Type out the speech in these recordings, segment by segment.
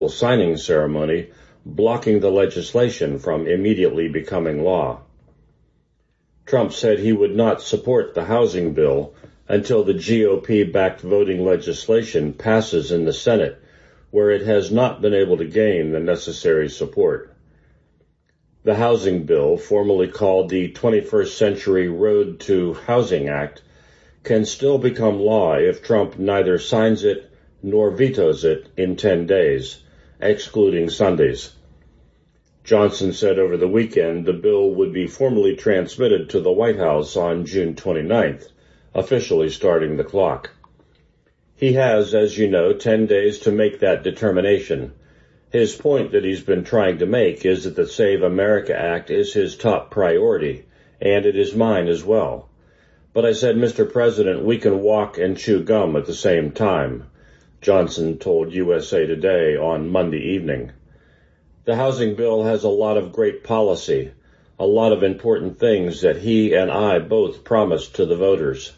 signing ceremony, blocking the legislation from immediately becoming law. Trump said he would not support the housing bill until the GOP-backed voting legislation passes in the Senate, where it has not been able to gain the necessary support. The housing bill, formerly called the 21st Century Road to Housing Act, can still become law if Trump neither signs it nor vetoes it in 10 days, excluding Sundays. Johnson said over the weekend the bill would be formally transmitted to the White House on June 29th, officially starting the clock. He has, as you know, 10 days to make that determination. His point that he's been trying to make is that the Save America Act is his top priority, and it is mine as well. But I said, Mr. President, we can walk and chew gum at the same time, Johnson told USA Today on Monday evening. The housing bill has a lot of great policy, a lot of important things that he and I both promised to the voters.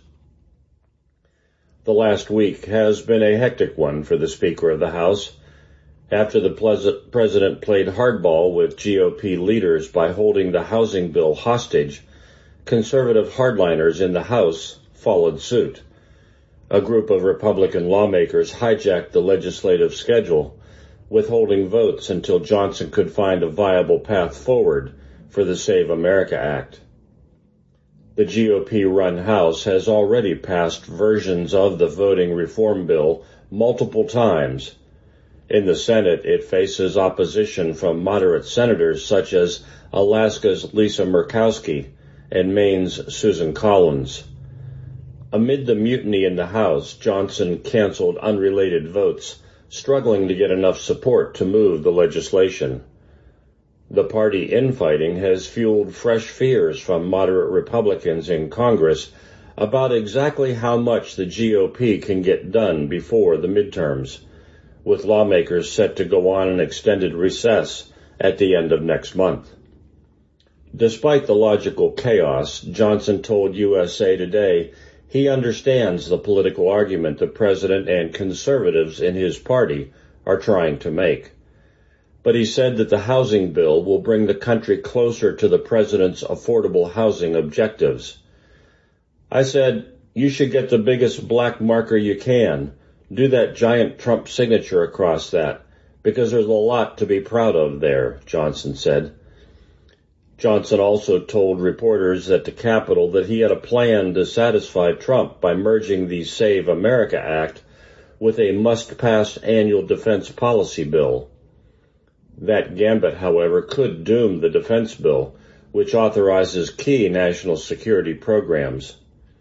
The last week has been a hectic one for the Speaker of the House. After the president played hardball with GOP leaders by holding the housing bill hostage, conservative hardliners in the House followed suit. A group of Republican lawmakers hijacked the legislative schedule, withholding votes until Johnson could find a viable path forward for the Save America Act. The GOP-run House has already passed versions of the voting reform bill multiple times. In the Senate, it faces opposition from moderate senators such as Alaska's Lisa Murkowski and Maine's Susan Collins. Amid the mutiny in the House, Johnson canceled unrelated votes, struggling to get enough support to move the legislation. The party infighting has fueled fresh fears from moderate Republicans in Congress about exactly how much the GOP can get done before the midterms, with lawmakers set to go on an extended recess at the end of next month. Despite the logical chaos, Johnson told USA Today he understands the political argument the president and conservatives in his party are trying to make. But he said that the housing bill will bring the country closer to the president's affordable housing objectives. I said, you should get the biggest black marker you can. Do that giant Trump signature across that, because there's a lot to be proud of there, Johnson said. Johnson also told reporters at the Capitol that he had a plan to satisfy Trump by merging the Save America Act with a must-pass annual defense policy bill. That gambit, however, could doom the defense bill, which authorizes key national security programs.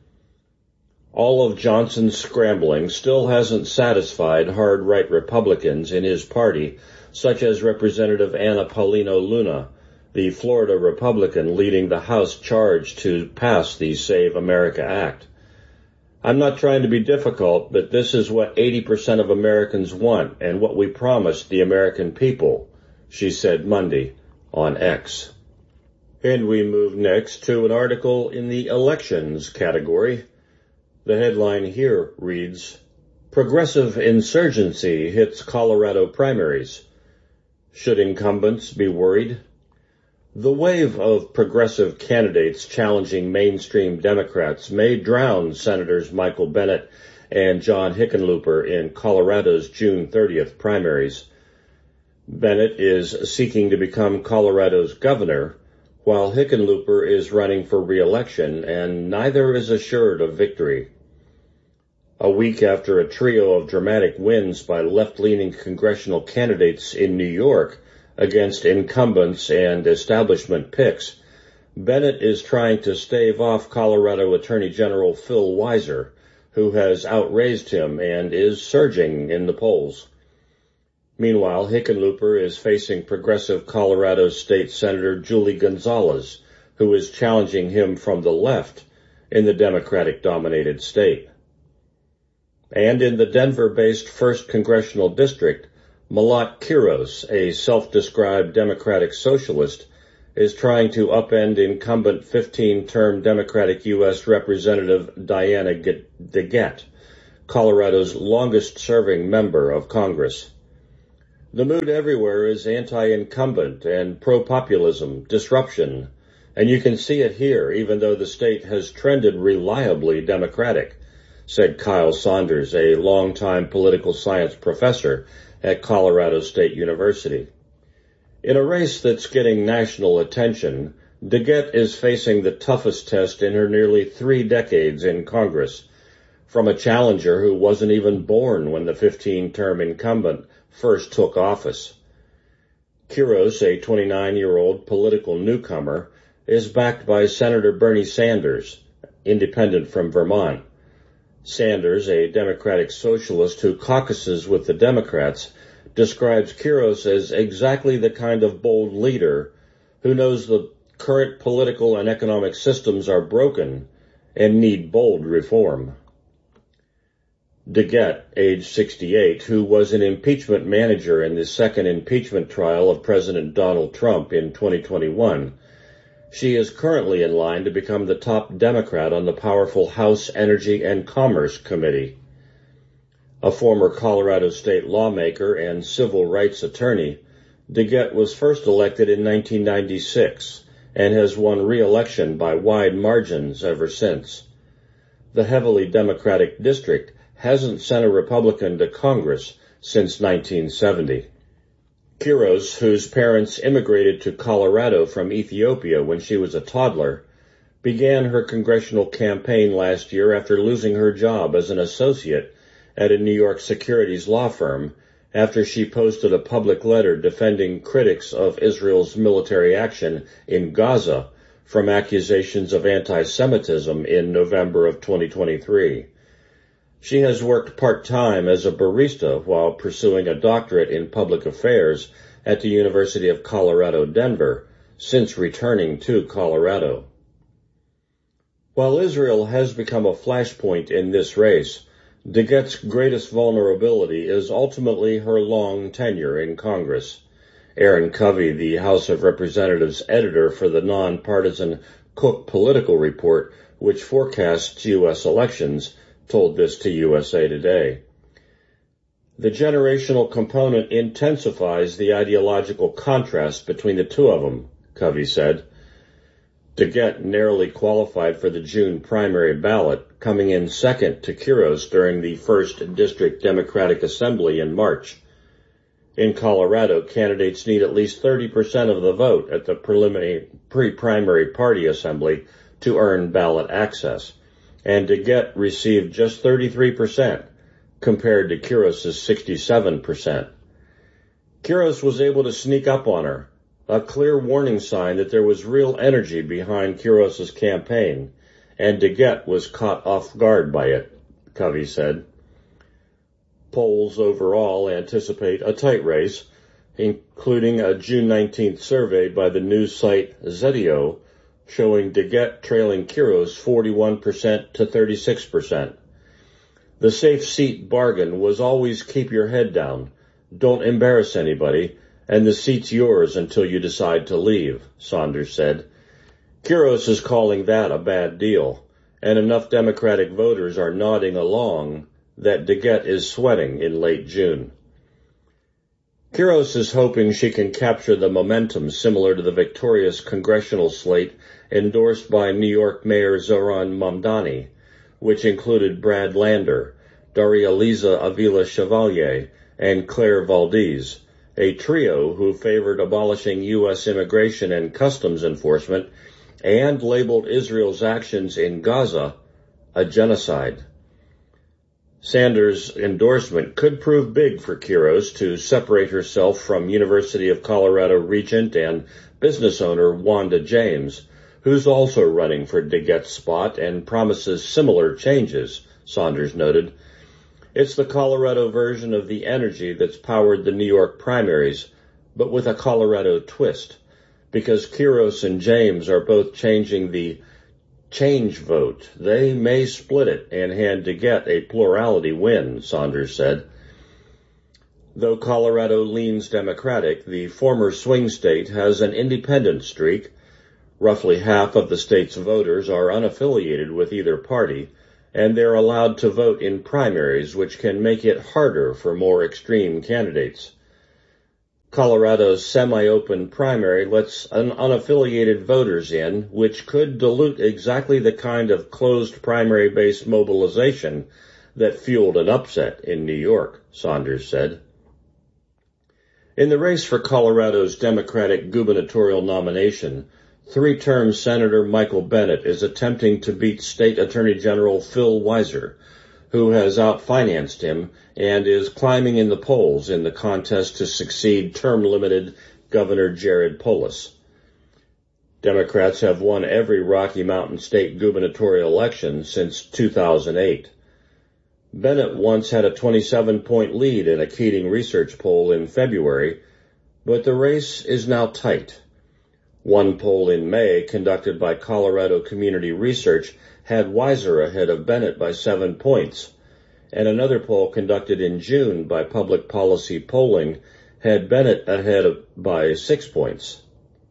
All of Johnson's scrambling still hasn't satisfied hard-right Republicans in his party, such as Representative Anna Paulino Luna, the Florida Republican leading the House charge to pass the Save America Act. I'm not trying to be difficult, but this is what 80% of Americans want and what we promised the American people, she said Monday on X. And we move next to an article in the elections category. The headline here reads, Progressive insurgency hits Colorado primaries. Should incumbents be worried? The wave of progressive candidates challenging mainstream Democrats may drown Senators Michael Bennet and John Hickenlooper in Colorado's June 30th primaries. Bennet is seeking to become Colorado's governor, while Hickenlooper is running for re-election, and neither is assured of victory. A week after a trio of dramatic wins by left-leaning congressional candidates in New York against incumbents and establishment picks, Bennet is trying to stave off Colorado Attorney General Phil Weiser, who has outraised him and is surging in the polls. Meanwhile, Hickenlooper is facing progressive Colorado State Senator Julie Gonzalez, who is challenging him from the left in the Democratic-dominated state. And in the Denver-based 1st Congressional District, Malat Quiros, a self-described Democratic socialist, is trying to upend incumbent 15-term Democratic U.S. Representative Diana DeGette, Colorado's longest-serving member of Congress. The mood everywhere is anti-incumbent and pro-populism, disruption, and you can see it here, even though the state has trended reliably Democratic, said Kyle Saunders, a longtime political science professor at Colorado State University. In a race that's getting national attention, DeGette is facing the toughest test in her nearly 3 decades in Congress, from a challenger who wasn't even born when the 15-term incumbent first took office. Quiros, a 29-year-old political newcomer, is backed by Senator Bernie Sanders, independent from Vermont. Sanders, a Democratic socialist who caucuses with the Democrats, describes Quiros as exactly the kind of bold leader who knows the current political and economic systems are broken and need bold reform. DeGette, age 68, who was an impeachment manager in the second impeachment trial of President Donald Trump in 2021, she is currently in line to become the top Democrat on the powerful House Energy and Commerce Committee. A former Colorado state lawmaker and civil rights attorney, DeGette was first elected in 1996 and has won re-election by wide margins ever since. The heavily Democratic district hasn't sent a Republican to Congress since 1970. Quiros, whose parents immigrated to Colorado from Ethiopia when she was a toddler, began her congressional campaign last year after losing her job as an associate at a New York securities law firm after she posted a public letter defending critics of Israel's military action in Gaza from accusations of anti-Semitism in November of 2023. She has worked part-time as a barista while pursuing a doctorate in public affairs at the University of Colorado, Denver, since returning to Colorado. While Israel has become a flashpoint in this race, DeGette's greatest vulnerability is ultimately her long tenure in Congress. Aaron Covey, the House of Representatives editor for the nonpartisan Cook Political Report, which forecasts U.S. elections, told this to USA Today. The generational component intensifies the ideological contrast between the two of them, Covey said. DeGette narrowly qualified for the June primary ballot, coming in second to Quiros during the 1st District Democratic Assembly in March. In Colorado, candidates need at least 30% of the vote at the preliminary pre-primary party assembly to earn ballot access, and DeGette received just 33%, compared to Quiros' 67%. Quiros was able to sneak up on her, a clear warning sign that there was real energy behind Quiros' campaign, and DeGette was caught off guard by it, Covey said. Polls overall anticipate a tight race, including a June 19th survey by the news site Zetio, showing DeGette trailing Quiros 41% to 36%. The safe seat bargain was always keep your head down, don't embarrass anybody, and the seat's yours until you decide to leave, Saunders said. Quiros is calling that a bad deal, and enough Democratic voters are nodding along that DeGette is sweating in late June. Quiros is hoping she can capture the momentum similar to the victorious congressional slate endorsed by New York Mayor Zohran Mamdani, which included Brad Lander, Daria-Liza Avila Chevalier, and Claire Valdez, a trio who favored abolishing U.S. immigration and customs enforcement and labeled Israel's actions in Gaza a genocide. Sanders' endorsement could prove big for Quiros to separate herself from University of Colorado regent and business owner Wanda James, who's also running for DeGette's spot and promises similar changes, Saunders noted. It's the Colorado version of the energy that's powered the New York primaries, but with a Colorado twist, because Quiros and James are both changing the change vote. They may split it and hand DeGette a plurality win, Saunders said. Though Colorado leans Democratic, the former swing state has an independent streak. Roughly half of the state's voters are unaffiliated with either party, and they're allowed to vote in primaries, which can make it harder for more extreme candidates. Colorado's semi-open primary lets unaffiliated voters in, which could dilute exactly the kind of closed primary-based mobilization that fueled an upset in New York, Saunders said. In the race for Colorado's Democratic gubernatorial nomination, three-term Senator Michael Bennet is attempting to beat State Attorney General Phil Weiser, who has outfinanced him and is climbing in the polls in the contest to succeed term-limited Governor Jared Polis. Democrats have won every Rocky Mountain state gubernatorial election since 2008. Bennet once had a 27-point lead in a Keating research poll in February, but the race is now tight. One poll in May, conducted by Colorado Community Research, had Weiser ahead of Bennet by 7 points, and another poll conducted in June by Public Policy Polling had Bennet ahead by 6 points.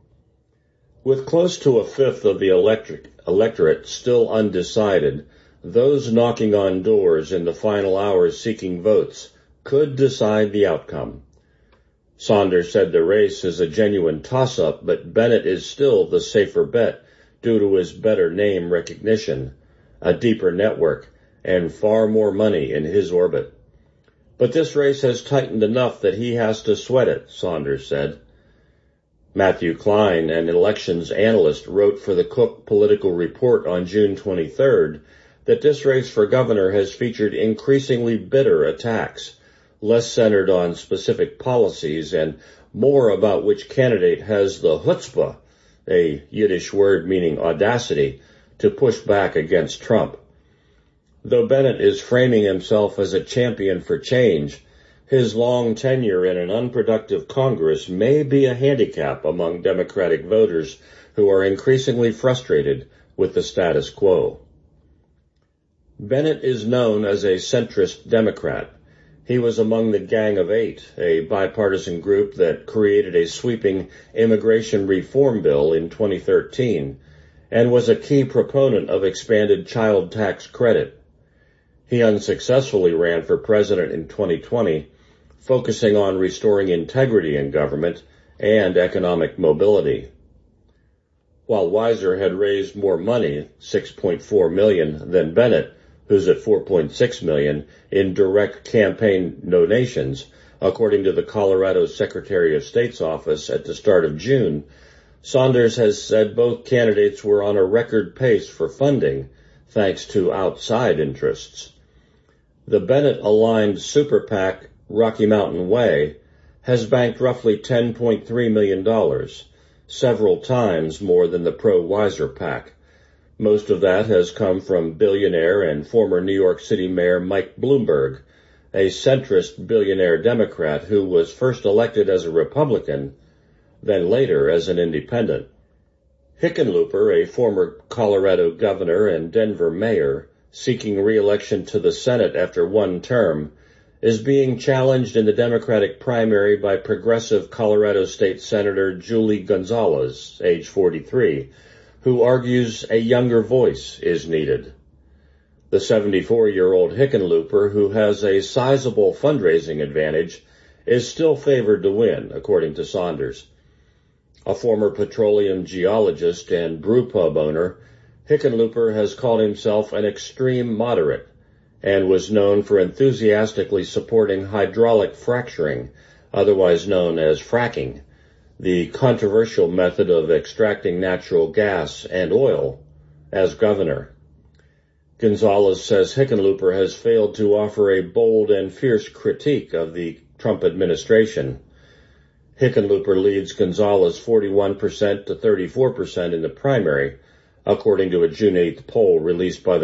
With close to a fifth of the electorate still undecided, those knocking on doors in the final hours seeking votes could decide the outcome. Saunders said the race is a genuine toss-up, but Bennet is still the safer bet due to his better name recognition, a deeper network, and far more money in his orbit. But this race has tightened enough that he has to sweat it, Saunders said. Matthew Klein, an elections analyst, wrote for the Cook Political Report on June 23rd that this race for governor has featured increasingly bitter attacks, less centered on specific policies and more about which candidate has the chutzpah, a Yiddish word meaning audacity, to push back against Trump. Though Bennet is framing himself as a champion for change, his long tenure in an unproductive Congress may be a handicap among Democratic voters who are increasingly frustrated with the status quo. Bennet is known as a centrist Democrat. He was among the Gang of Eight, a bipartisan group that created a sweeping immigration reform bill in 2013 and was a key proponent of expanded child tax credit. He unsuccessfully ran for president in 2020, focusing on restoring integrity in government and economic mobility. While Weiser had raised more money, $6.4 million, than Bennet, who's at $4.6 million, in direct campaign donations, according to the Colorado Secretary of State's office at the start of June, Saunders has said both candidates were on a record pace for funding, thanks to outside interests. The Bennet-aligned super PAC Rocky Mountain Way has banked roughly $10.3 million, several times more than the pro-Weiser PAC. Most of that has come from billionaire and former New York City Mayor Mike Bloomberg, a centrist billionaire Democrat who was first elected as a Republican, then later as an independent. Hickenlooper, a former Colorado governor and Denver mayor, seeking re-election to the Senate after one term, is being challenged in the Democratic primary by progressive Colorado State Senator Julie Gonzalez, age 43, who argues a younger voice is needed. The 74-year-old Hickenlooper, who has a sizable fundraising advantage, is still favored to win, according to Saunders. A former petroleum geologist and brewpub owner, Hickenlooper has called himself an extreme moderate and was known for enthusiastically supporting hydraulic fracturing, otherwise known as fracking, the controversial method of extracting natural gas and oil, as governor. Gonzalez says Hickenlooper has failed to offer a bold and fierce critique of the Trump administration. Hickenlooper leads Gonzalez 41% to 34% in the primary, according to a June 8th poll released by the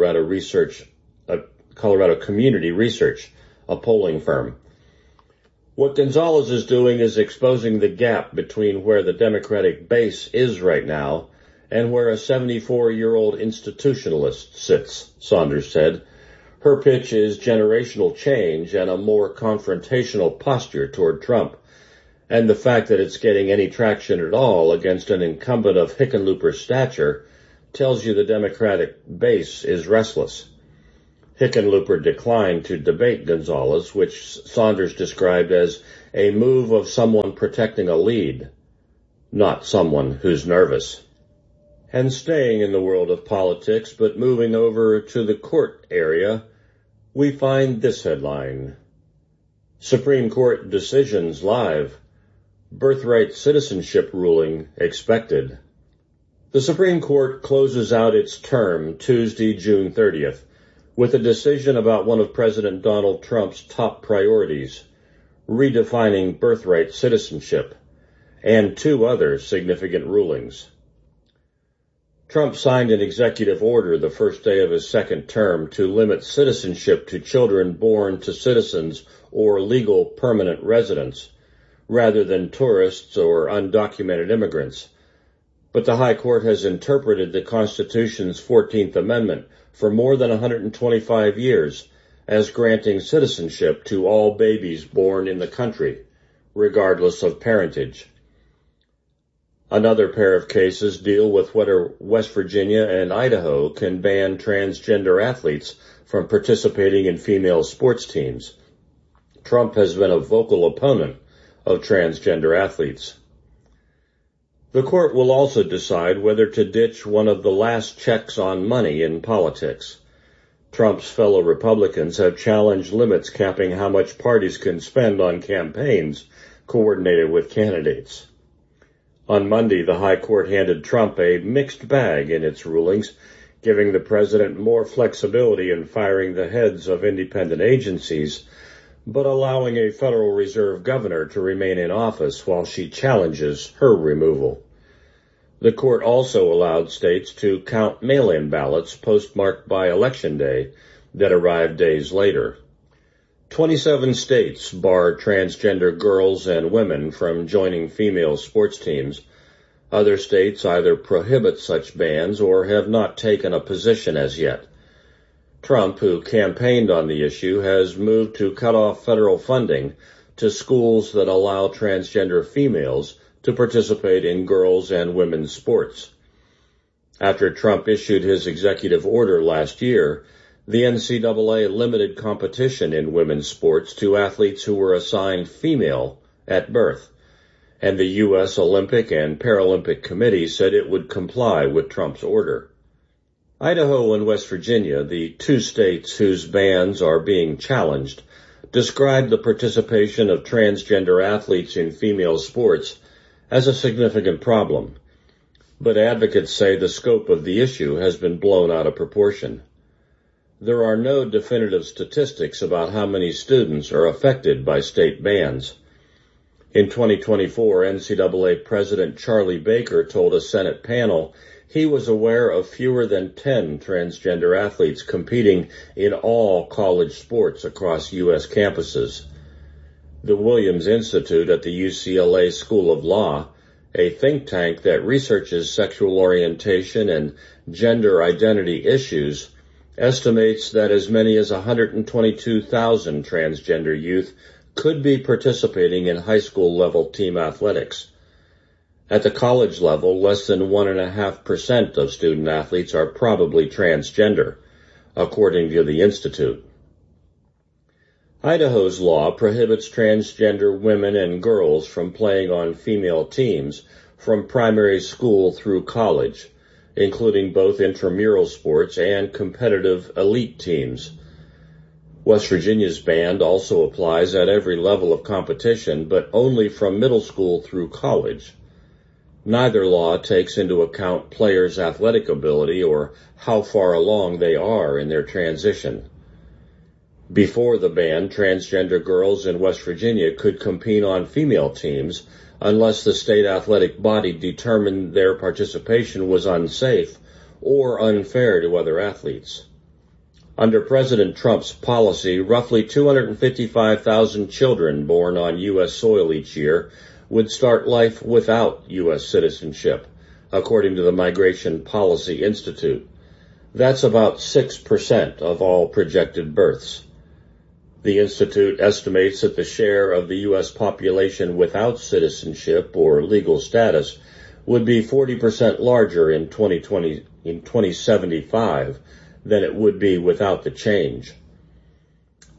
Colorado Community Research, a polling firm. What Gonzalez is doing is exposing the gap between where the Democratic base is right now and where a 74-year-old institutionalist sits, Saunders said. Her pitch is generational change and a more confrontational posture toward Trump, and the fact that it's getting any traction at all against an incumbent of Hickenlooper's stature tells you the Democratic base is restless. Hickenlooper declined to debate Gonzalez, which Saunders described as a move of someone protecting a lead, not someone who's nervous. And staying in the world of politics, but moving over to the court area, we find this headline. Supreme Court decisions live. Birthright citizenship ruling expected. The Supreme Court closes out its term Tuesday, June 30th, with a decision about one of President Donald Trump's top priorities, redefining birthright citizenship, and two other significant rulings. Trump signed an executive order the first day of his second term to limit citizenship to children born to citizens or legal permanent residents, rather than tourists or undocumented immigrants. But the High Court has interpreted the Constitution's 14th Amendment for more than 125 years as granting citizenship to all babies born in the country, regardless of parentage. Another pair of cases deal with whether West Virginia and Idaho can ban transgender athletes from participating in female sports teams. Trump has been a vocal opponent of transgender athletes. The court will also decide whether to ditch one of the last checks on money in politics. Trump's fellow Republicans have challenged limits capping how much parties can spend on campaigns coordinated with candidates. On Monday, the High Court handed Trump a mixed bag in its rulings, giving the president more flexibility in firing the heads of independent agencies, but allowing a Federal Reserve governor to remain in office while she challenges her removal. The court also allowed states to count mail-in ballots postmarked by Election Day that arrived days later. 27 states bar transgender girls and women from joining female sports teams. Other states either prohibit such bans or have not taken a position as yet. Trump, who campaigned on the issue, has moved to cut off federal funding to schools that allow transgender females to participate in girls' and women's sports. After Trump issued his executive order last year, the NCAA limited competition in women's sports to athletes who were assigned female at birth, and the U.S. Olympic and Paralympic Committee said it would comply with Trump's order. Idaho and West Virginia, the two states whose bans are being challenged, described the participation of transgender athletes in female sports as a significant problem, but advocates say the scope of the issue has been blown out of proportion. There are no definitive statistics about how many students are affected by state bans. In 2024, NCAA President Charlie Baker told a Senate panel he was aware of fewer than 10 transgender athletes competing in all college sports across U.S. campuses. The Williams Institute at the UCLA School of Law, a think tank that researches sexual orientation and gender identity issues, estimates that as many as 122,000 transgender youth could be participating in high school level team athletics. At the college level, less than 1.5% of student athletes are probably transgender, according to the Institute. Idaho's law prohibits transgender women and girls from playing on female teams from primary school through college, including both intramural sports and competitive elite teams. West Virginia's ban also applies at every level of competition, but only from middle school through college. Neither law takes into account players' athletic ability or how far along they are in their transition. Before the ban, transgender girls in West Virginia could compete on female teams unless the state athletic body determined their participation was unsafe or unfair to other athletes. Under President Trump's policy, roughly 255,000 children born on U.S. soil each year would start life without U.S. citizenship, according to the Migration Policy Institute. That's about 6% of all projected births. The Institute estimates that the share of the U.S. population without citizenship or legal status would be 40% larger in 2075 than it would be without the change.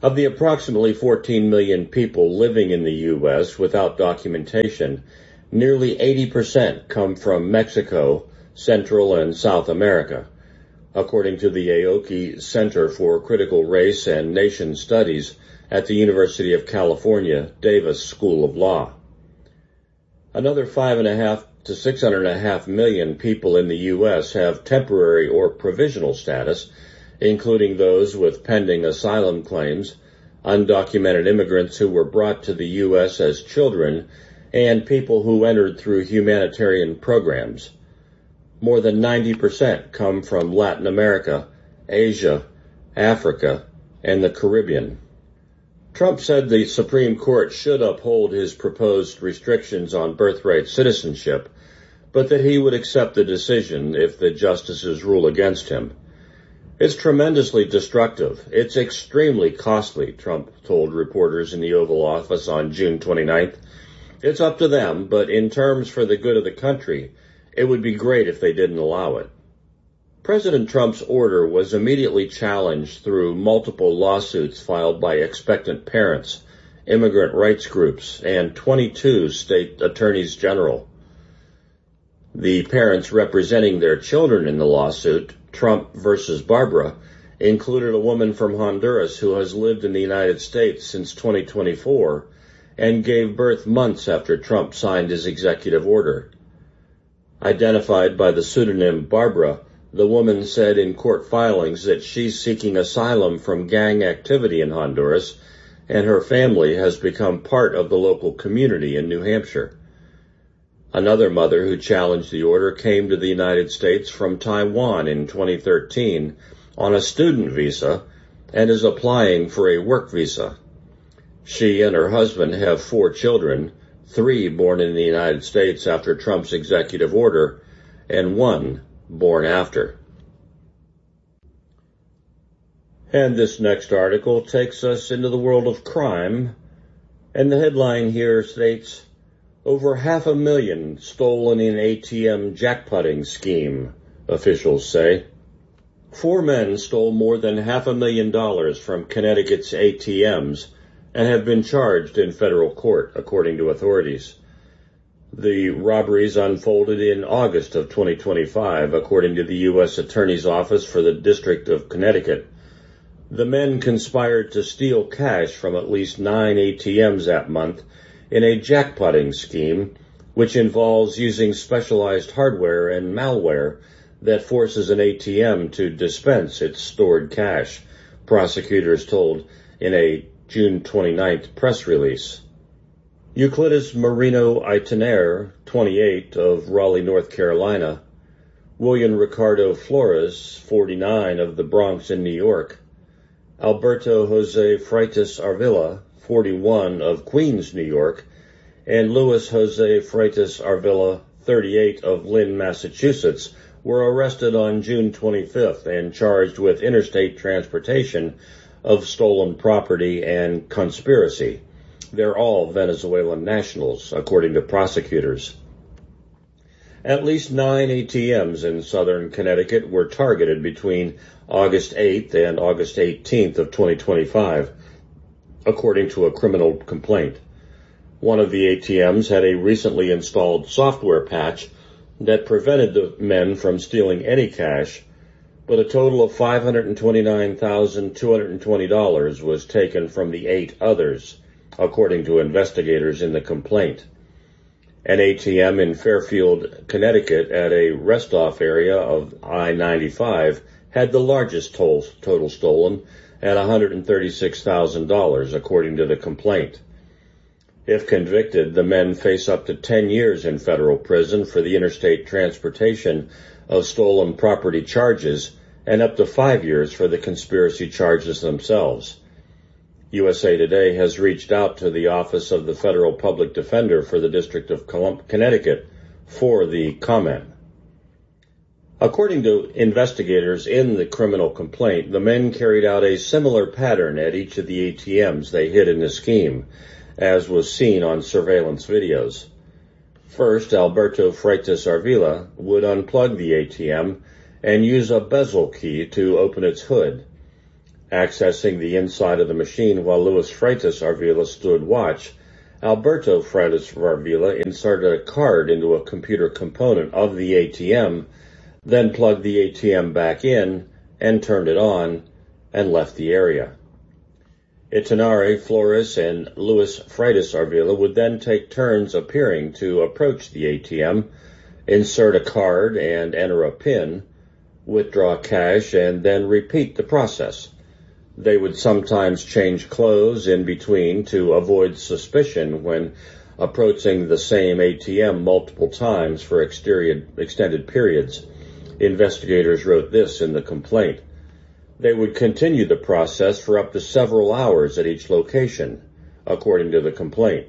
Of the approximately 14 million people living in the U.S. without documentation, nearly 80% come from Mexico, Central and South America, according to the Aoki Center for Critical Race and Nation Studies at the University of California, Davis School of Law. Another 5.5 to 6.5 million people in the U.S. have temporary or provisional status, including those with pending asylum claims, undocumented immigrants who were brought to the U.S. as children, and people who entered through humanitarian programs. More than 90% come from Latin America, Asia, Africa, and the Caribbean. Trump said the Supreme Court should uphold his proposed restrictions on birthright citizenship, but that he would accept the decision if the justices rule against him. It's tremendously destructive. It's extremely costly, Trump told reporters in the Oval Office on June 29th. It's up to them, but in terms for the good of the country, it would be great if they didn't allow it. President Trump's order was immediately challenged through multiple lawsuits filed by expectant parents, immigrant rights groups, and 22 state attorneys general. The parents representing their children in the lawsuit, Trump versus Barbara, included a woman from Honduras who has lived in the United States since 2024 and gave birth months after Trump signed his executive order. Identified by the pseudonym Barbara, the woman said in court filings that she's seeking asylum from gang activity in Honduras, and her family has become part of the local community in New Hampshire. Another mother who challenged the order came to the United States from Taiwan in 2013 on a student visa and is applying for a work visa. She and her husband have 4 children, 3 born in the United States after Trump's executive order, and 1 born after. And this next article takes us into the world of crime, and the headline here states, "Over 500,000 stolen in ATM jackpotting scheme," officials say. 4 men stole more than $500,000 from Connecticut's ATMs and have been charged in federal court, according to authorities. The robberies unfolded in August of 2025, according to the U.S. Attorney's Office for the District of Connecticut. The men conspired to steal cash from at least 9 ATMs that month in a jackpotting scheme, which involves using specialized hardware and malware that forces an ATM to dispense its stored cash, prosecutors told in a June 29th press release. Euclides Marino Itinerre, 28, of Raleigh, North Carolina, William Ricardo Flores, 49, of the Bronx in New York, Alberto Jose Freitas Arvila, 41, of Queens, New York, and Luis Jose Freitas Arvila, 38, of Lynn, Massachusetts, were arrested on June 25th and charged with interstate transportation of stolen property and conspiracy. They're all Venezuelan nationals, according to prosecutors. At least 9 ATMs in southern Connecticut were targeted between August 8th and August 18th of 2025, according to a criminal complaint. One of the ATMs had a recently installed software patch that prevented the men from stealing any cash, but a total of $529,220 was taken from the 8 others, according to investigators in the complaint. An ATM in Fairfield, Connecticut, at a rest-off area of I-95 had the largest total stolen at $136,000, according to the complaint. If convicted, the men face up to 10 years in federal prison for the interstate transportation of stolen property charges and up to 5 years for the conspiracy charges themselves. USA Today has reached out to the Office of the Federal Public Defender for the District of Connecticut for the comment. According to investigators in the criminal complaint, the men carried out a similar pattern at each of the ATMs they hid in the scheme, as was seen on surveillance videos. First, Alberto Freitas Arvila would unplug the ATM and use a bezel key to open its hood. Accessing the inside of the machine while Luis Freitas Arvila stood watch, Alberto Freitas Arvila inserted a card into a computer component of the ATM, then plugged the ATM back in and turned it on, and left the area. Itanari, Flores, and Luis Freitas Arvila would then take turns appearing to approach the ATM, insert a card and enter a PIN, withdraw cash, and then repeat the process. They would sometimes change clothes in between to avoid suspicion when approaching the same ATM multiple times for extended periods. Investigators wrote this in the complaint. They would continue the process for up to several hours at each location, according to the complaint.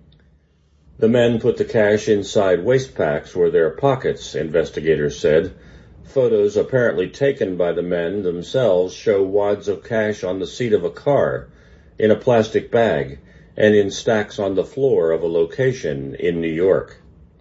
The men put the cash inside waste packs or their pockets, investigators said. Photos apparently taken by the men themselves show wads of cash on the seat of a car, in a plastic bag, and in stacks on the floor of a location in New York.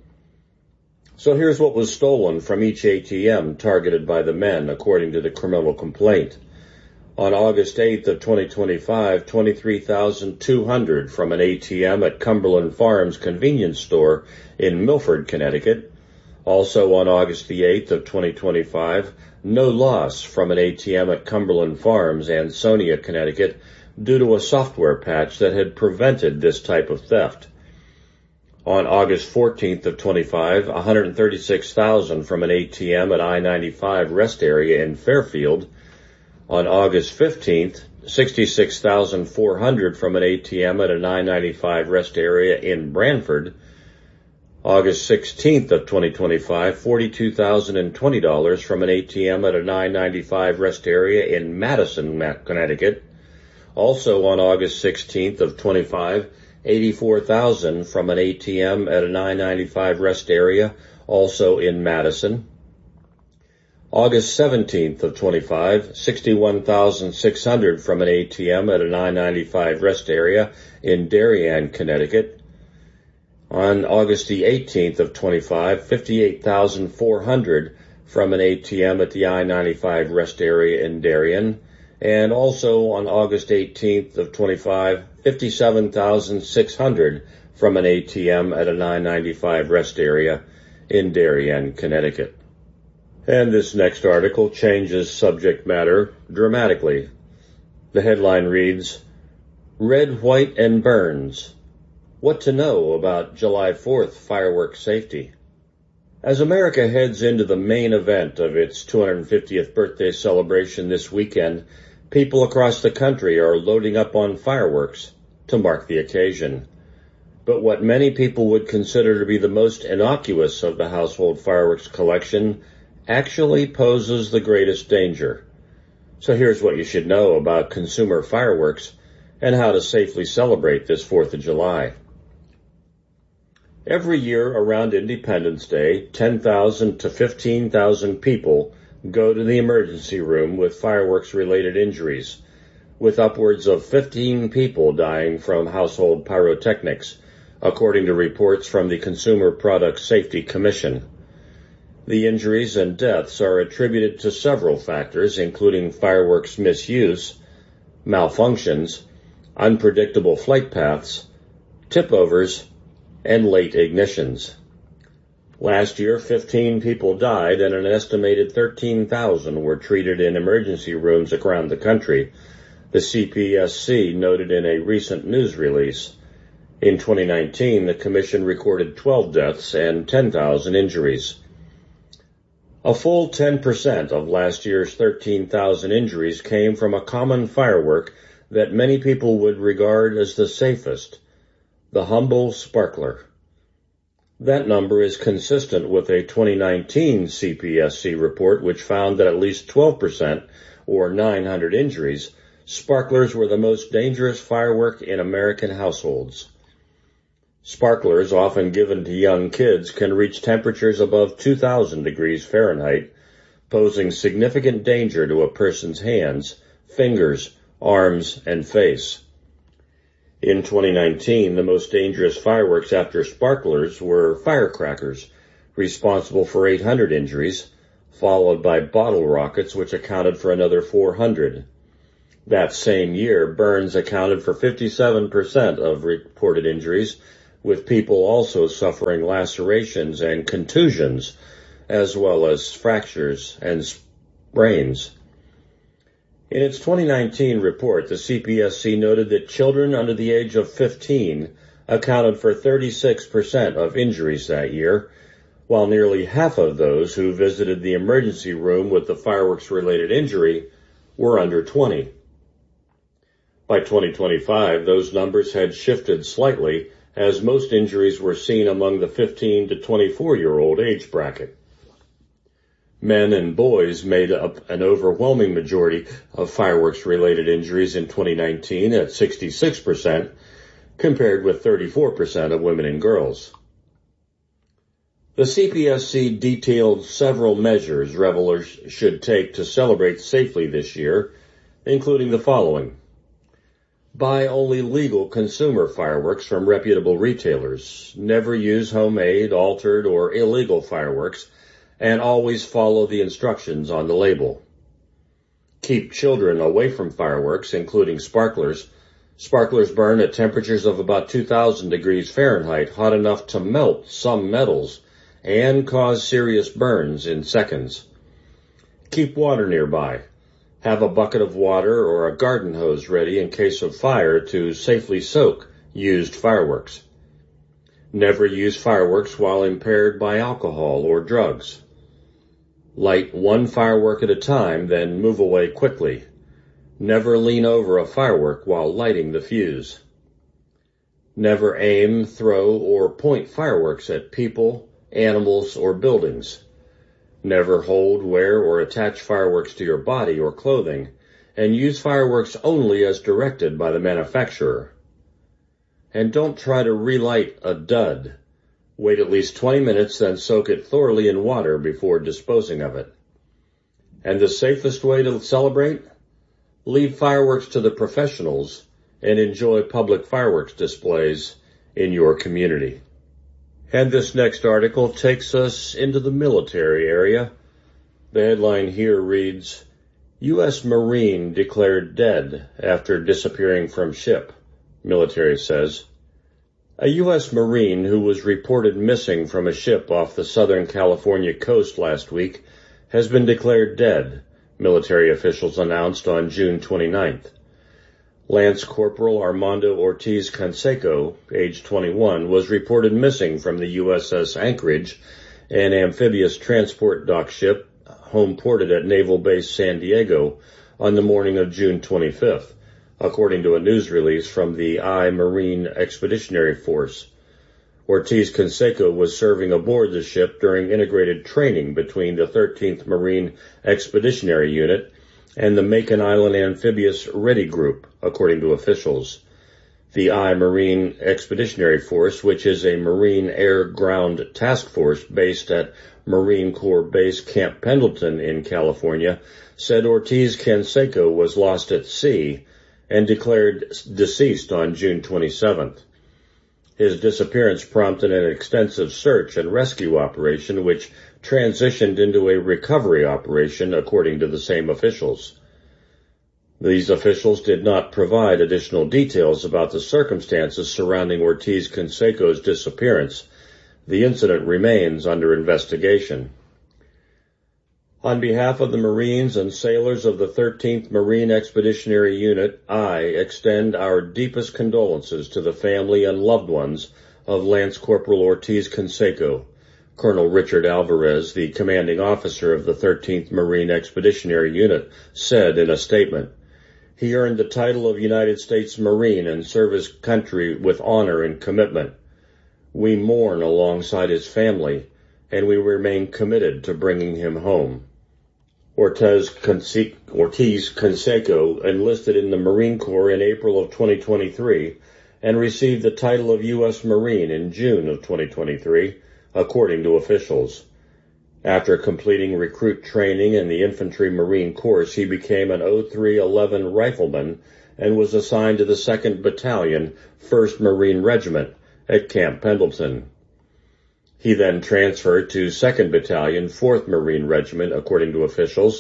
So here's what was stolen from each ATM targeted by the men, according to the criminal complaint. On August 8th of 2025, $23,200 from an ATM at Cumberland Farms convenience store in Milford, Connecticut. Also on August the 8th of 2025, no loss from an ATM at Cumberland Farms, Ansonia, Connecticut, due to a software patch that had prevented this type of theft. On August 14th of 25, $136,000 from an ATM at I-95 rest area in Fairfield. On August 15th, $66,400 from an ATM at an I-95 rest area in Branford. August 16th of 2025, $42,020 from an ATM at an I-95 rest area in Madison, Connecticut. Also on August 16th of 25, $84,000 from an ATM at an I-95 rest area, also in Madison. August 17th of 25, $61,600 from an ATM at an I-95 rest area in Darien, Connecticut. On August the 18th of 25, $58,400 from an ATM at the I-95 rest area in Darien. And also on August 18th of 25, $57,600 from an ATM at an I-95 rest area in Darien, Connecticut. And this next article changes subject matter dramatically. The headline reads, Red, White, and Burns. What to know about July 4th fireworks safety. As America heads into the main event of its 250th birthday celebration this weekend, people across the country are loading up on fireworks to mark the occasion. But what many people would consider to be the most innocuous of the household fireworks collection actually poses the greatest danger. So here's what you should know about consumer fireworks and how to safely celebrate this 4th of July. Every year around Independence Day, 10,000 to 15,000 people go to the emergency room with fireworks-related injuries, with upwards of 15 people dying from household pyrotechnics, according to reports from the Consumer Product Safety Commission. The injuries and deaths are attributed to several factors, including fireworks misuse, malfunctions, unpredictable flight paths, tip-overs, and late ignitions. Last year, 15 people died and an estimated 13,000 were treated in emergency rooms around the country, the CPSC noted in a recent news release. In 2019, the Commission recorded 12 deaths and 10,000 injuries. A full 10% of last year's 13,000 injuries came from a common firework that many people would regard as the safest, the humble sparkler. That number is consistent with a 2019 CPSC report which found that at least 12%, or 900 injuries, sparklers were the most dangerous firework in American households. Sparklers, often given to young kids, can reach temperatures above 2,000 degrees Fahrenheit, posing significant danger to a person's hands, fingers, arms, and face. In 2019, the most dangerous fireworks after sparklers were firecrackers, responsible for 800 injuries, followed by bottle rockets, which accounted for another 400. That same year, burns accounted for 57% of reported injuries, with people also suffering lacerations and contusions, as well as fractures and sprains. In its 2019 report, the CPSC noted that children under the age of 15 accounted for 36% of injuries that year, while nearly half of those who visited the emergency room with the fireworks-related injury were under 20. By 2025, those numbers had shifted slightly, as most injuries were seen among the 15 to 24-year-old age bracket. Men and boys made up an overwhelming majority of fireworks-related injuries in 2019 at 66%, compared with 34% of women and girls. The CPSC detailed several measures revelers should take to celebrate safely this year, including the following. Buy only legal consumer fireworks from reputable retailers. Never use homemade, altered, or illegal fireworks, and always follow the instructions on the label. Keep children away from fireworks, including sparklers. Sparklers burn at temperatures of about 2,000 degrees Fahrenheit, hot enough to melt some metals and cause serious burns in seconds. Keep water nearby. Have a bucket of water or a garden hose ready in case of fire to safely soak used fireworks. Never use fireworks while impaired by alcohol or drugs. Light one firework at a time, then move away quickly. Never lean over a firework while lighting the fuse. Never aim, throw, or point fireworks at people, animals, or buildings. Never hold, wear, or attach fireworks to your body or clothing, and use fireworks only as directed by the manufacturer. And don't try to relight a dud. Wait at least 20 minutes, then soak it thoroughly in water before disposing of it. And the safest way to celebrate? Leave fireworks to the professionals and enjoy public fireworks displays in your community. And this next article takes us into the military area. The headline here reads, U.S. Marine declared dead after disappearing from ship, military says. A U.S. Marine who was reported missing from a ship off the Southern California coast last week has been declared dead, military officials announced on June 29th. Lance Corporal Armando Ortiz Canseco, age 21, was reported missing from the USS Anchorage, an amphibious transport dock ship home ported at Naval Base San Diego, on the morning of June 25th, according to a news release from the Marine Expeditionary Force. Ortiz Canseco was serving aboard the ship during integrated training between the 13th Marine Expeditionary Unit and the Macon Island Amphibious Ready Group, according to officials. The Marine Expeditionary Force, which is a Marine Air-Ground Task Force based at Marine Corps Base Camp Pendleton in California, said Ortiz Canseco was lost at sea and declared deceased on June 27th. His disappearance prompted an extensive search and rescue operation, which transitioned into a recovery operation, according to the same officials. These officials did not provide additional details about the circumstances surrounding Ortiz Canseco's disappearance. The incident remains under investigation. On behalf of the Marines and sailors of the 13th Marine Expeditionary Unit, I extend our deepest condolences to the family and loved ones of Lance Corporal Ortiz Canseco, Colonel Richard Alvarez, the commanding officer of the 13th Marine Expeditionary Unit, said in a statement. He earned the title of United States Marine and served his country with honor and commitment. We mourn alongside his family, and we remain committed to bringing him home. Ortiz Canseco enlisted in the Marine Corps in April of 2023 and received the title of U.S. Marine in June of 2023, according to officials. After completing recruit training in the Infantry Marine course, he became an 0311 rifleman and was assigned to the 2nd Battalion, 1st Marine Regiment at Camp Pendleton. He then transferred to 2nd Battalion, 4th Marine Regiment, according to officials,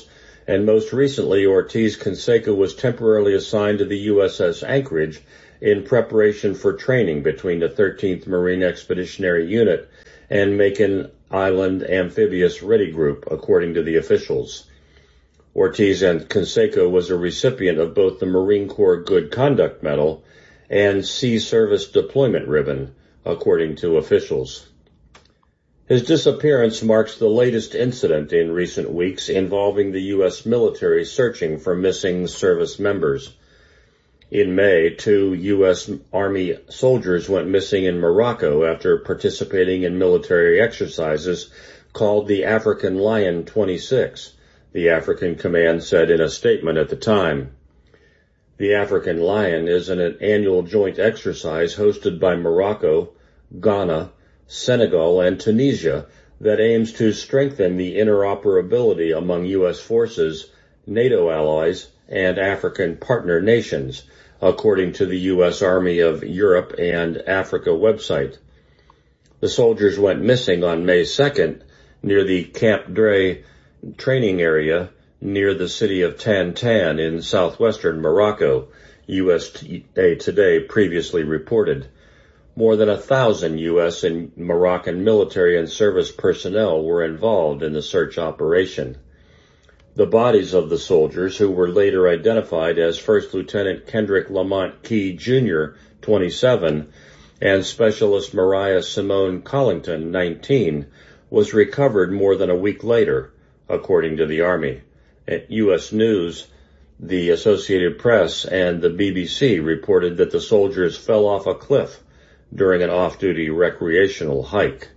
and most recently Ortiz-Canseco was temporarily assigned to the USS Anchorage in preparation for training between the 13th Marine Expeditionary Unit and Makin Island Amphibious Ready Group, according to the officials. Ortiz-Canseco was a recipient of both the Marine Corps Good Conduct Medal and Sea Service Deployment Ribbon, according to officials. His disappearance marks the latest incident in recent weeks involving the U.S. military searching for missing service members. In May, 2 U.S. Army soldiers went missing in Morocco after participating in military exercises called the African Lion 26, the African Command said in a statement at the time. The African Lion is an annual joint exercise hosted by Morocco, Ghana, Senegal, and Tunisia that aims to strengthen the interoperability among U.S. forces, NATO allies, and African partner nations, according to the U.S. Army of Europe and Africa website. The soldiers went missing on May 2nd near the Camp Dre training area near the city of Tantan in southwestern Morocco, USA Today previously reported. More than 1,000 U.S. and Moroccan military and service personnel were involved in the search operation. The bodies of the soldiers, who were later identified as First Lieutenant Kendrick Lamont Key, Jr., 27, and Specialist Mariah Simone Collington, 19, was recovered more than a week later, according to the Army. At U.S. News, the Associated Press, and the BBC reported that the soldiers fell off a cliff during an off-duty recreational hike.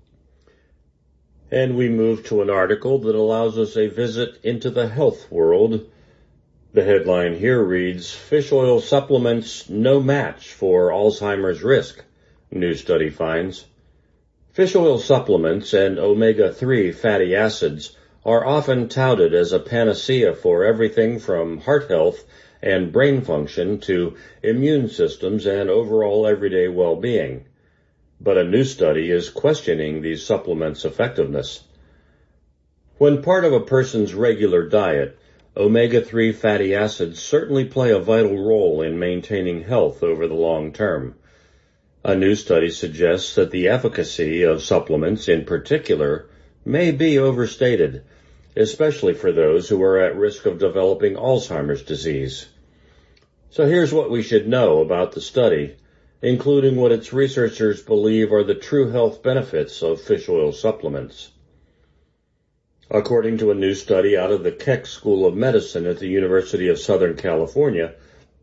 And we move to an article that allows us a visit into the health world. The headline here reads, "Fish oil supplements no match for Alzheimer's risk," new study finds. Fish oil supplements and omega-3 fatty acids are often touted as a panacea for everything from heart health and brain function to immune systems and overall everyday well-being. But a new study is questioning these supplements' effectiveness. When part of a person's regular diet, omega-3 fatty acids certainly play a vital role in maintaining health over the long term. A new study suggests that the efficacy of supplements in particular may be overstated, especially for those who are at risk of developing Alzheimer's disease. So here's what we should know about the study, including what its researchers believe are the true health benefits of fish oil supplements. According to a new study out of the Keck School of Medicine at the University of Southern California,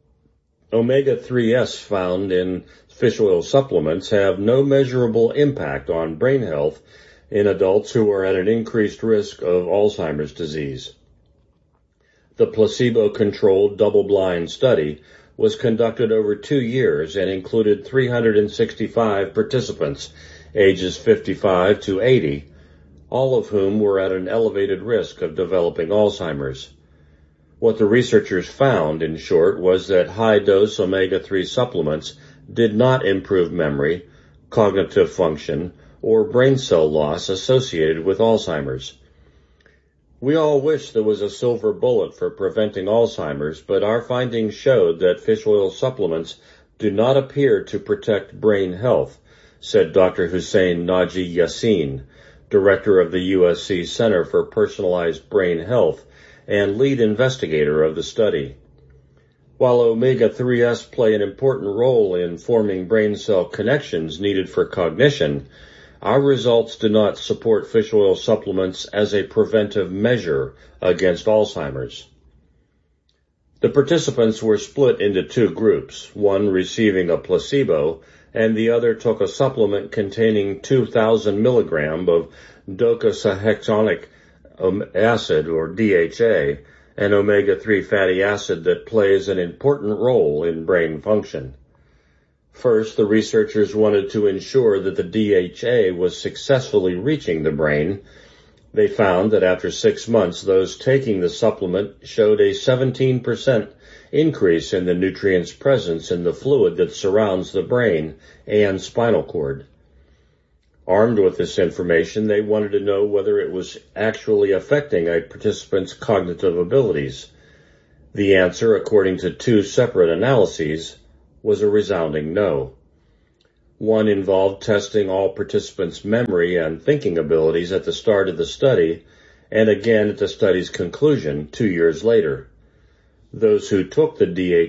omega-3s found in fish oil supplements have no measurable impact on brain health in adults who are at an increased risk of Alzheimer's disease. The placebo-controlled double-blind study was conducted over 2 years and included 365 participants, ages 55 to 80, all of whom were at an elevated risk of developing Alzheimer's. What the researchers found, in short, was that high-dose omega-3 supplements did not improve memory, cognitive function, or brain cell loss associated with Alzheimer's. We all wish there was a silver bullet for preventing Alzheimer's, but our findings showed that fish oil supplements do not appear to protect brain health, said Dr. Hussein Naji Yassin, director of the USC Center for Personalized Brain Health and lead investigator of the study. While omega-3s play an important role in forming brain cell connections needed for cognition, our results do not support fish oil supplements as a preventive measure against Alzheimer's. The participants were split into 2 groups, one receiving a placebo and the other took a supplement containing 2,000 milligrams of docosahexaenoic acid, or DHA, an omega-3 fatty acid that plays an important role in brain function. First, the researchers wanted to ensure that the DHA was successfully reaching the brain. They found that after 6 months, those taking the supplement showed a 17% increase in the nutrient's presence in the fluid that surrounds the brain and spinal cord. Armed with this information, they wanted to know whether it was actually affecting a participant's cognitive abilities. The answer, according to two separate analyses, was a resounding no. One involved testing all participants' memory and thinking abilities at the start of the study, and again at the study's conclusion 2 years later. Those who took the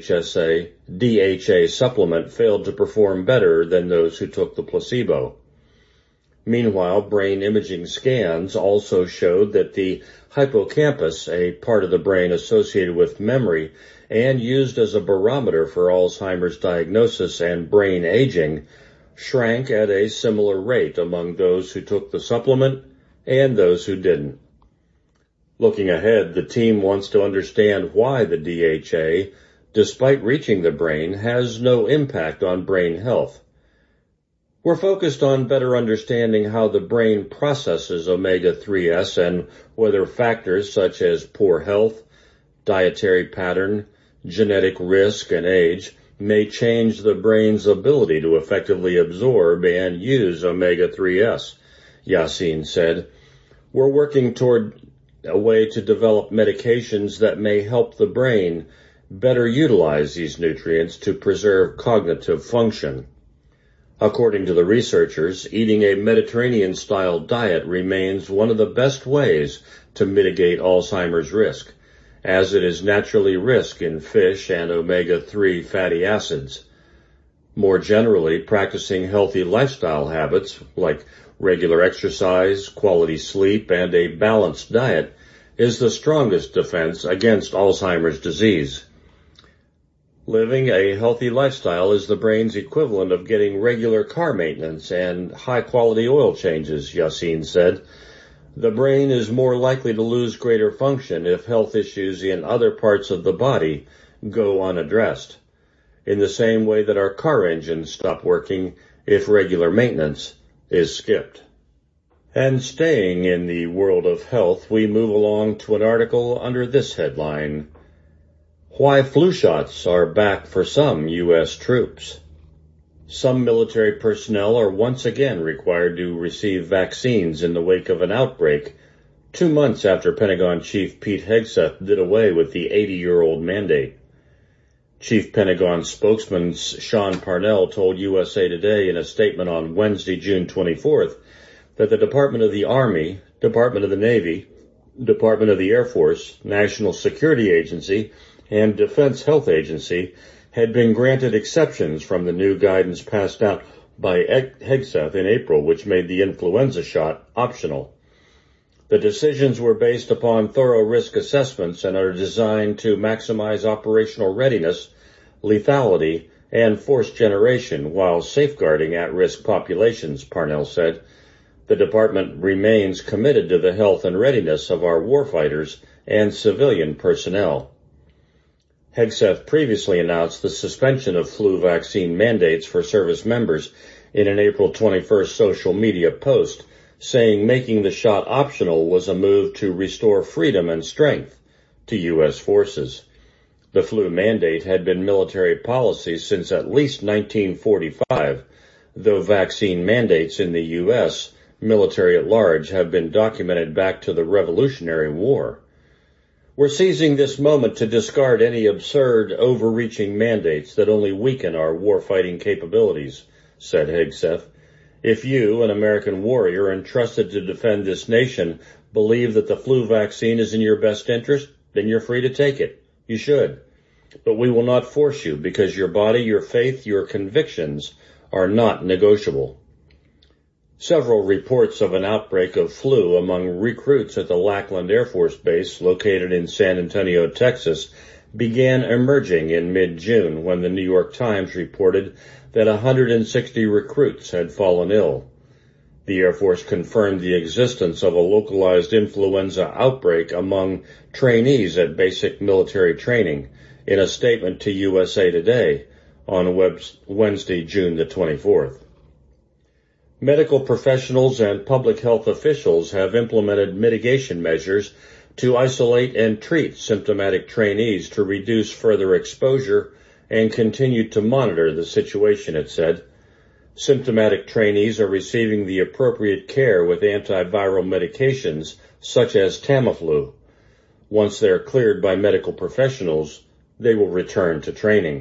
DHA supplement failed to perform better than those who took the placebo. Meanwhile, brain imaging scans also showed that the hippocampus, a part of the brain associated with memory and used as a barometer for Alzheimer's diagnosis and brain aging, shrank at a similar rate among those who took the supplement and those who didn't. Looking ahead, the team wants to understand why the DHA, despite reaching the brain, has no impact on brain health. We're focused on better understanding how the brain processes omega-3s and whether factors such as poor health, dietary pattern, genetic risk, and age may change the brain's ability to effectively absorb and use omega-3s, Yassin said. We're working toward a way to develop medications that may help the brain better utilize these nutrients to preserve cognitive function. According to the researchers, eating a Mediterranean-style diet remains one of the best ways to mitigate Alzheimer's risk, as it is naturally rich in fish and omega-3 fatty acids. More generally, practicing healthy lifestyle habits like regular exercise, quality sleep, and a balanced diet is the strongest defense against Alzheimer's disease. Living a healthy lifestyle is the brain's equivalent of getting regular car maintenance and high-quality oil changes, Yassin said. The brain is more likely to lose greater function if health issues in other parts of the body go unaddressed, in the same way that our car engines stop working if regular maintenance is skipped. And staying in the world of health, we move along to an article under this headline: Why flu shots are back for some U.S. troops. Some military personnel are once again required to receive vaccines in the wake of an outbreak, 2 months after Pentagon Chief Pete Hegseth did away with the 80-year-old mandate. Chief Pentagon spokesman Sean Parnell told USA Today in a statement on Wednesday, June 24th, that the Department of the Army, Department of the Navy, Department of the Air Force, National Security Agency, and Defense Health Agency had been granted exceptions from the new guidance passed out by Hegseth in April, which made the influenza shot optional. The decisions were based upon thorough risk assessments and are designed to maximize operational readiness, lethality, and force generation while safeguarding at-risk populations, Parnell said. The department remains committed to the health and readiness of our warfighters and civilian personnel. Hegseth previously announced the suspension of flu vaccine mandates for service members in an April 21st social media post, saying making the shot optional was a move to restore freedom and strength to U.S. forces. The flu mandate had been military policy since at least 1945, though vaccine mandates in the U.S. military at large have been documented back to the Revolutionary War. We're seizing this moment to discard any absurd, overreaching mandates that only weaken our warfighting capabilities, said Hegseth. If you, an American warrior entrusted to defend this nation, believe that the flu vaccine is in your best interest, then you're free to take it. You should. But we will not force you because your body, your faith, your convictions are not negotiable. Several reports of an outbreak of flu among recruits at the Lackland Air Force Base located in San Antonio, Texas, began emerging in mid-June when the New York Times reported that 160 recruits had fallen ill. The Air Force confirmed the existence of a localized influenza outbreak among trainees at basic military training in a statement to USA Today on Wednesday, June the 24th. Medical professionals and public health officials have implemented mitigation measures to isolate and treat symptomatic trainees to reduce further exposure and continue to monitor the situation, it said. Symptomatic trainees are receiving the appropriate care with antiviral medications such as Tamiflu. Once they are cleared by medical professionals, they will return to training.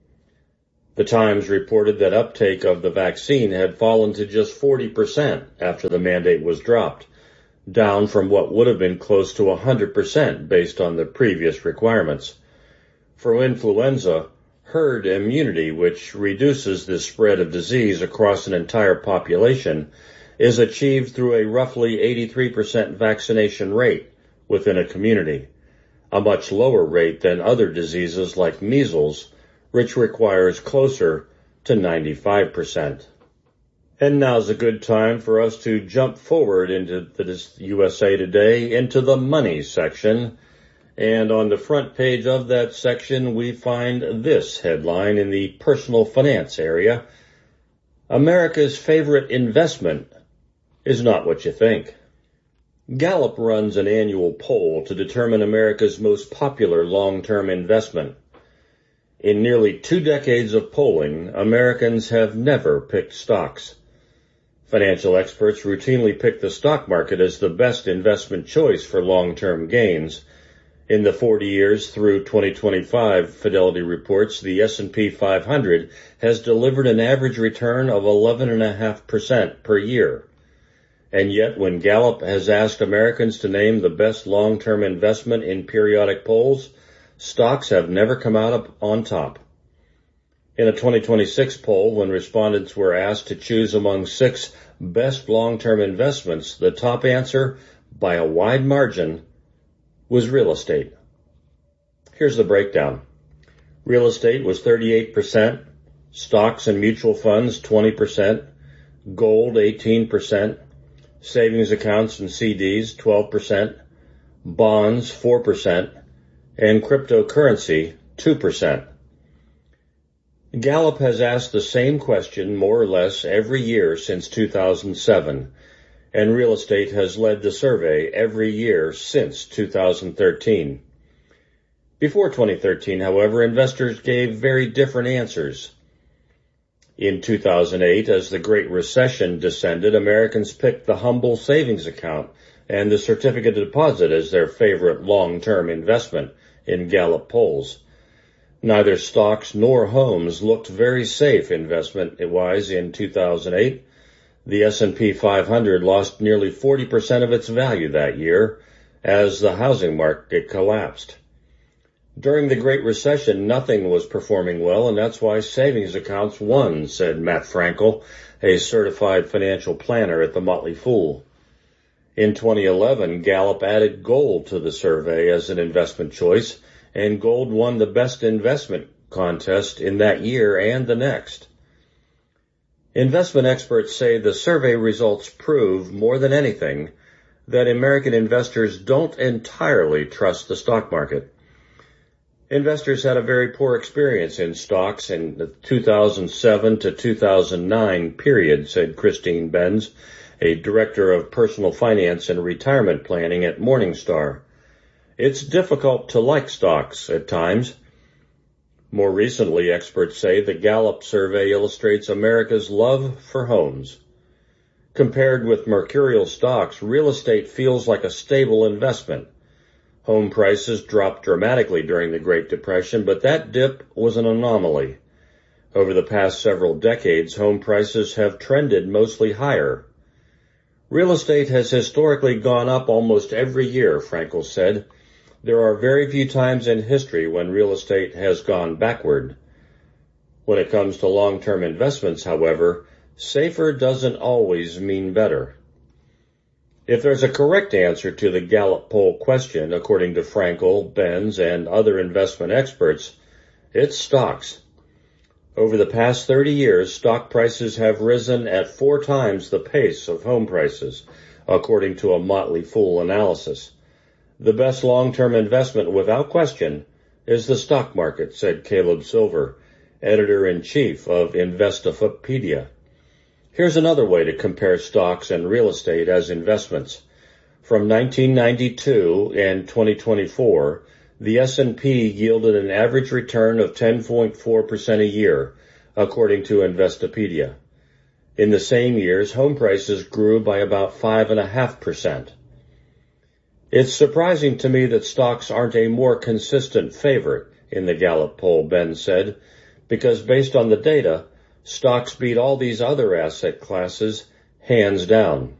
The Times reported that uptake of the vaccine had fallen to just 40% after the mandate was dropped, down from what would have been close to 100% based on the previous requirements. For influenza, herd immunity, which reduces the spread of disease across an entire population, is achieved through a roughly 83% vaccination rate within a community, a much lower rate than other diseases like measles, which requires closer to 95%. And now's a good time for us to jump forward into the USA Today, into the money section. And on the front page of that section, we find this headline in the personal finance area: America's favorite investment is not what you think. Gallup runs an annual poll to determine America's most popular long-term investment. In nearly 2 decades of polling, Americans have never picked stocks. Financial experts routinely pick the stock market as the best investment choice for long-term gains. In the 40 years through 2025, Fidelity reports the S&P 500 has delivered an average return of 11.5% per year. And yet, when Gallup has asked Americans to name the best long-term investment in periodic polls, stocks have never come out on top. In a 2026 poll, when respondents were asked to choose among 6 best long-term investments, the top answer, by a wide margin, was real estate. Here's the breakdown. Real estate was 38%, stocks and mutual funds 20%, gold 18%, savings accounts and CDs 12%, bonds 4%, and cryptocurrency 2%. Gallup has asked the same question more or less every year since 2007, and real estate has led the survey every year since 2013. Before 2013, however, investors gave very different answers. In 2008, as the Great Recession descended, Americans picked the humble savings account and the certificate of deposit as their favorite long-term investment in Gallup polls. Neither stocks nor homes looked very safe investment-wise in 2008. The S&P 500 lost nearly 40% of its value that year as the housing market collapsed. During the Great Recession, nothing was performing well, and that's why savings accounts won, said Matt Frankel, a certified financial planner at the Motley Fool. In 2011, Gallup added gold to the survey as an investment choice, and gold won the best investment contest in that year and the next. Investment experts say the survey results prove, more than anything, that American investors don't entirely trust the stock market. Investors had a very poor experience in stocks in the 2007 to 2009 period, said Christine Benz, a director of personal finance and retirement planning at Morningstar. It's difficult to like stocks at times. More recently, experts say the Gallup survey illustrates America's love for homes. Compared with mercurial stocks, real estate feels like a stable investment. Home prices dropped dramatically during the Great Depression, but that dip was an anomaly. Over the past several decades, home prices have trended mostly higher. Real estate has historically gone up almost every year, Frankel said. There are very few times in history when real estate has gone backward. When it comes to long-term investments, however, safer doesn't always mean better. If there's a correct answer to the Gallup poll question, according to Frankel, Benz, and other investment experts, it's stocks. Over the past 30 years, stock prices have risen at 4 times the pace of home prices, according to a Motley Fool analysis. The best long-term investment, without question, is the stock market, said Caleb Silver, editor-in-chief of Investopedia. Here's another way to compare stocks and real estate as investments. From 1992 and 2024, the S&P yielded an average return of 10.4% a year, according to Investopedia. In the same years, home prices grew by about 5.5%. It's surprising to me that stocks aren't a more consistent favorite in the Gallup poll, Ben said, because based on the data, stocks beat all these other asset classes hands down.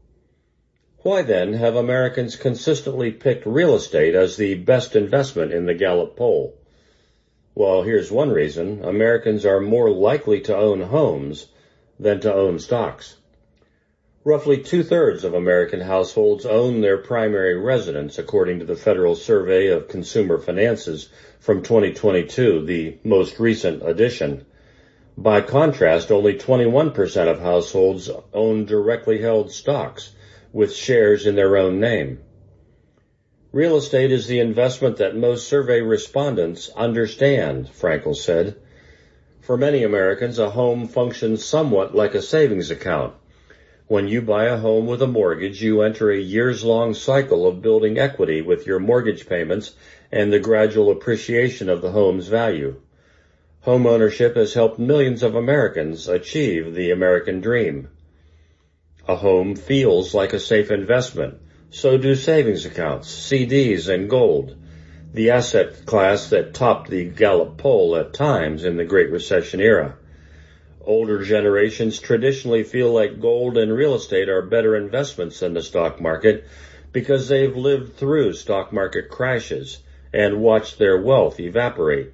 Why then have Americans consistently picked real estate as the best investment in the Gallup poll? Well, here's one reason. Americans are more likely to own homes than to own stocks. Roughly 2/3 of American households own their primary residence, according to the Federal Survey of Consumer Finances from 2022, the most recent edition. By contrast, only 21% of households own directly held stocks, with shares in their own name. Real estate is the investment that most survey respondents understand, Frankel said. For many Americans, a home functions somewhat like a savings account. When you buy a home with a mortgage, you enter a years-long cycle of building equity with your mortgage payments and the gradual appreciation of the home's value. Home ownership has helped millions of Americans achieve the American dream. A home feels like a safe investment. So do savings accounts, CDs, and gold, the asset class that topped the Gallup poll at times in the Great Recession era. Older generations traditionally feel like gold and real estate are better investments than the stock market because they've lived through stock market crashes and watched their wealth evaporate.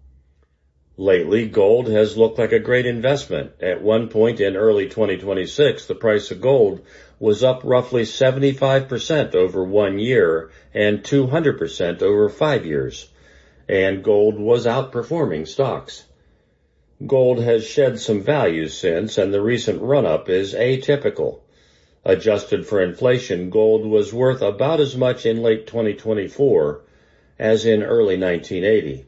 Lately, gold has looked like a great investment. At one point in early 2026, the price of gold was up roughly 75% over 1 year and 200% over 5 years, and gold was outperforming stocks. Gold has shed some value since, and the recent run-up is atypical. Adjusted for inflation, gold was worth about as much in late 2024 as in early 1980.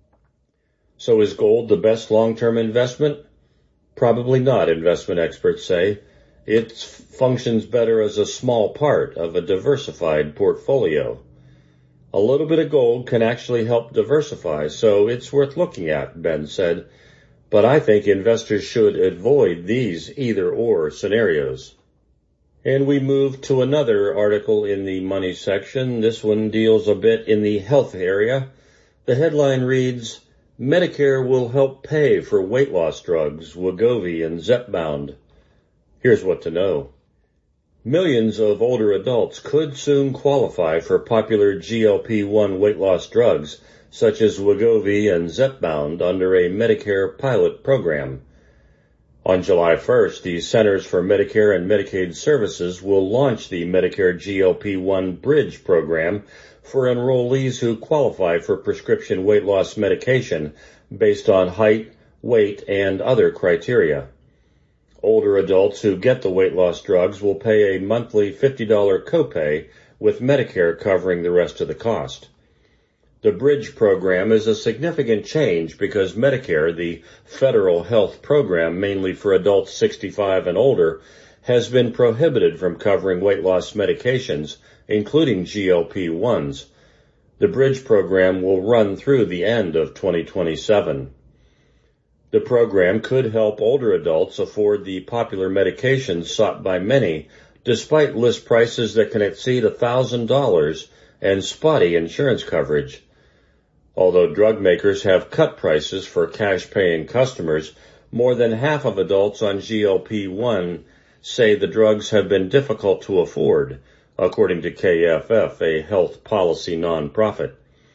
So is gold the best long-term investment? Probably not, investment experts say. It functions better as a small part of a diversified portfolio. A little bit of gold can actually help diversify, so it's worth looking at, Ben said. But I think investors should avoid these either-or scenarios. And we move to another article in the money section. This one deals a bit in the health area. The headline reads, Medicare will help pay for weight loss drugs, Wegovy and Zepbound. Here's what to know. Millions of older adults could soon qualify for popular GLP-1 weight loss drugs, such as Wegovy and Zepbound, under a Medicare pilot program. On July 1st, the Centers for Medicare and Medicaid Services will launch the Medicare GLP-1 Bridge program for enrollees who qualify for prescription weight loss medication based on height, weight, and other criteria. Older adults who get the weight loss drugs will pay a monthly $50 copay, with Medicare covering the rest of the cost. The Bridge program is a significant change because Medicare, the federal health program mainly for adults 65 and older, has been prohibited from covering weight loss medications, including GLP-1s. The Bridge program will run through the end of 2027. The program could help older adults afford the popular medications sought by many, despite list prices that can exceed $1,000 and spotty insurance coverage. Although drug makers have cut prices for cash-paying customers, more than half of adults on GLP-1 say the drugs have been difficult to afford, according to KFF, a health policy nonprofit.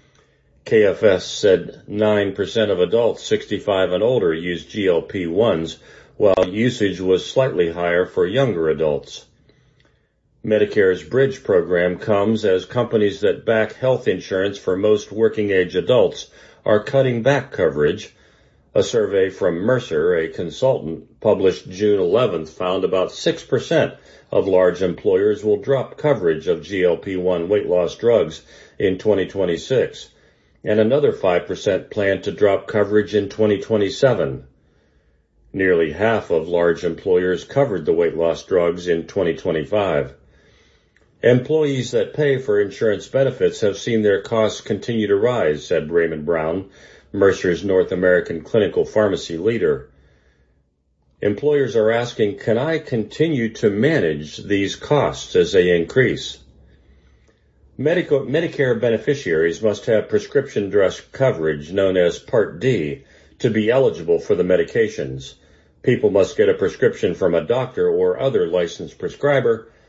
KFS said 9% of adults 65 and older use GLP-1s, while usage was slightly higher for younger adults. Medicare's Bridge program comes as companies that back health insurance for most working-age adults are cutting back coverage. A survey from Mercer, a consultant, published June 11th, found about 6% of large employers will drop coverage of GLP-1 weight loss drugs in 2026, and another 5% plan to drop coverage in 2027. Nearly half of large employers covered the weight loss drugs in 2025. Employees that pay for insurance benefits have seen their costs continue to rise, said Raymond Brown, Mercer's North American clinical pharmacy leader. Employers are asking, can I continue to manage these costs as they increase? Medicare beneficiaries must have prescription drug coverage known as Part D to be eligible for the medications. People must get a prescription from a doctor or other licensed prescriber